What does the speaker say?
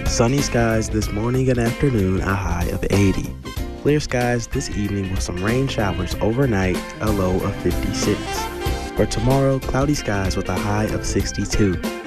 Sunny skies this morning and afternoon, a high of 80. Clear skies this evening with some rain showers overnight, a low of 56. For tomorrow, cloudy skies with a high of 62.